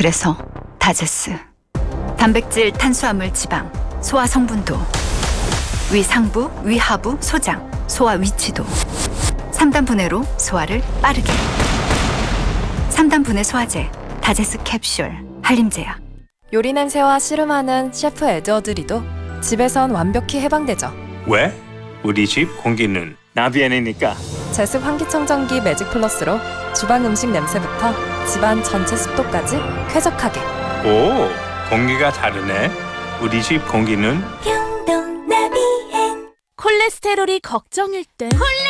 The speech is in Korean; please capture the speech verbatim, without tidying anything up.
그래서 다제스. 단백질, 탄수화물, 지방, 소화 성분도, 위상부, 위하부, 소장, 소화 위치도. 삼 단 분해로 소화를 빠르게. 삼 단 분해 소화제, 다제스 캡슐, 한림제약. 요리 냄새와 씨름하는 셰프 에드워드리도 집에선 완벽히 해방되죠. 왜? 우리 집 공기는 나비엔이니까. 제습 환기청정기 매직 플러스로 주방 음식 냄새부터 집안 전체 습도까지 쾌적하게. 오, 공기가 다르네. 우리 집 공기는 콜레스테롤이 걱정일 땐 콜레